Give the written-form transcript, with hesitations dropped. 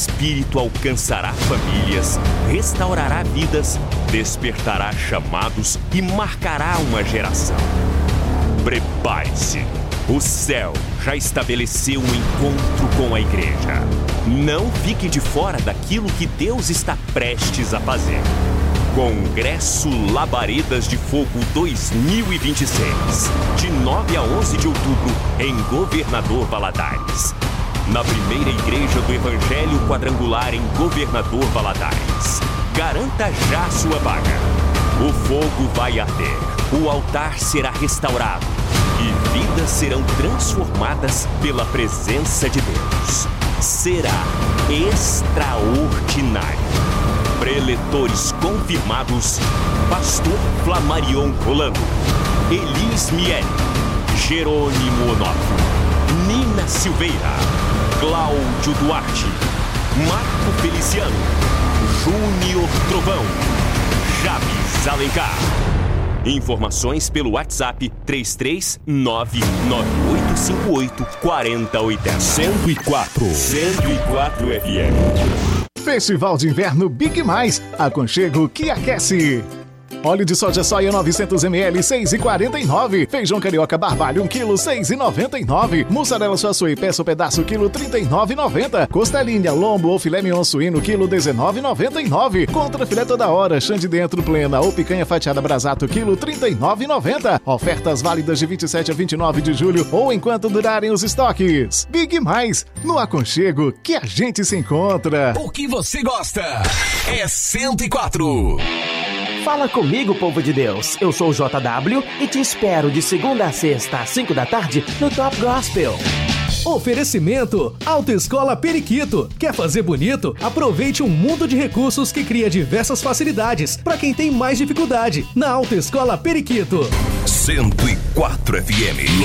Espírito alcançará famílias, restaurará vidas, despertará chamados e marcará uma geração. Prepare-se. O céu já estabeleceu um encontro com a igreja. Não fique de fora daquilo que Deus está prestes a fazer. Congresso Labaredas de Fogo 2026, de 9 a 11 de outubro, em Governador Valadares. Na primeira igreja do Evangelho Quadrangular em Governador Valadares. Garanta já a sua vaga. O fogo vai arder, o altar será restaurado e vidas serão transformadas pela presença de Deus. Será extraordinário. Preletores confirmados: Pastor Flamarion Rolando, Elis Miele, Jerônimo Onofre, Nina Silveira, Cláudio Duarte, Marco Feliciano, Júnior Trovão, Jabes Alencar. Informações pelo WhatsApp 33998584080. 104 FM. Festival de Inverno Big Mais, aconchego que aquece. Óleo de soja soia 900 ml, 6,49. Feijão carioca barbalho 1 kg, 6,99. Mussarela Suaçuí peça o pedaço quilo 39,90. Costelinha, lombo ou filé mignon suíno quilo 19,99. Contra filé toda hora, chã de dentro plena ou picanha fatiada brasato quilo 39,90. Ofertas válidas de 27 a 29 de julho ou enquanto durarem os estoques. Big Mais, no aconchego que a gente se encontra. O que você gosta é 104. Fala comigo, povo de Deus. Eu sou o JW e te espero de segunda a sexta às 5 da tarde no Top Gospel. Oferecimento Autoescola Periquito. Quer fazer bonito? Aproveite um mundo de recursos que cria diversas facilidades para quem tem mais dificuldade. Na Autoescola Periquito. 104 FM.